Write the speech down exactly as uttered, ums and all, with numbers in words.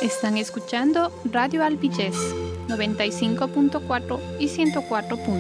Están escuchando Radio Albiges noventa y cinco punto cuatro y ciento cuatro punto